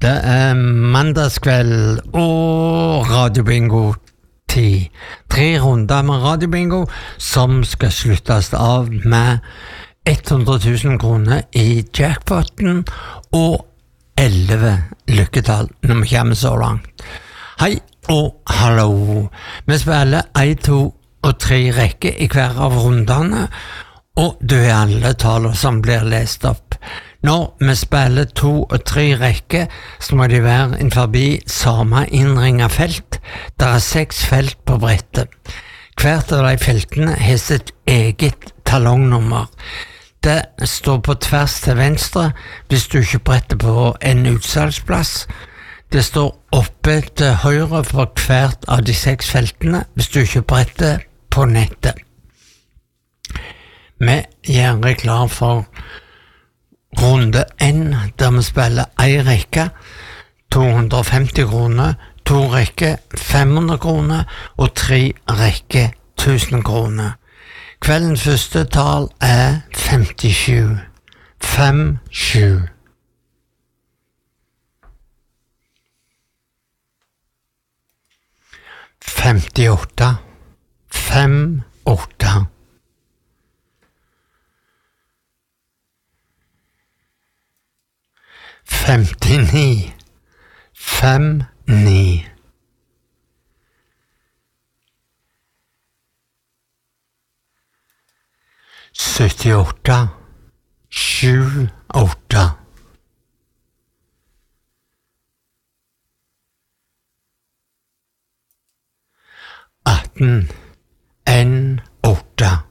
Det mandagskveld og radiobingo-tid. 3 runder med radiobingo som skal sluttes av med 100 000 kroner i jackpoten og 11 lykketall når vi kommer så langt. Hei og hallo. Vi spiller 1, 2 og 3 rekker i hver av rundene, og det alle taler som blir lest opp. Når vi spiller 2 og 3 rekker, så må de være innenfor samme innringet felt. Det 6 felt på brettet. Hvert av de feltene har sitt eget talongnummer. Det står på tvers til venstre hvis du ikke bretter på en utsalgsplass. Det står oppe til høyre for hvert av de 6 feltene hvis du ikke bretter på nettet. Vi gjør klar for runde 1, der vi spiller 1 rekke, 250 kroner, 2 rekke, 500 kroner og 3 rekke, 1000 kroner. Kveldens første tall 57. 57. 58. 58. 59. 59. 78. 78. 18. 8.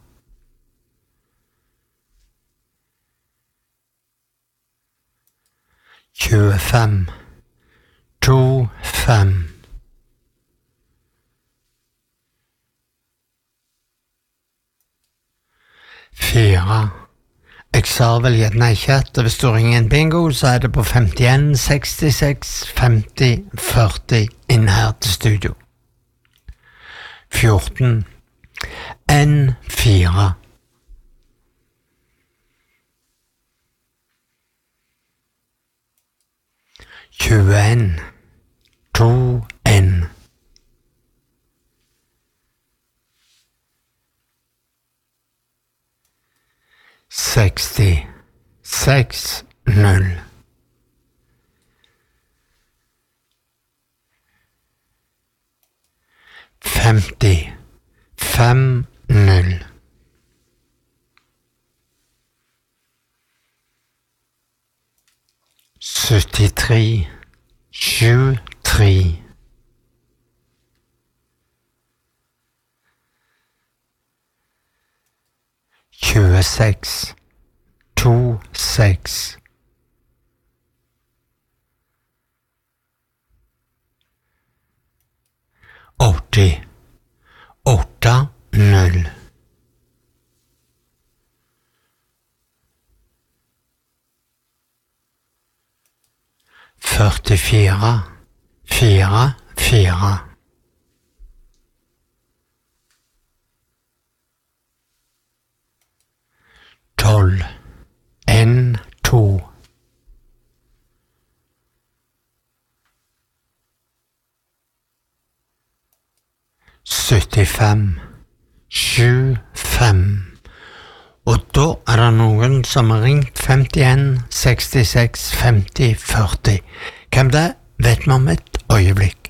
25. 25. 4. Jeg sa vel gjerne ikke at hvis du ringer en bingo, så det på 51 66 50 40 inn her til studio. 14. 4. 21. 1. 60. 0. 50. 0. 73. 3. 26. 6. 80. 0. 44. 4. 12. 2. 75. 5. Og da det noen som har ringt 51 66 50 40. Hvem det vet vi om et øyeblikk.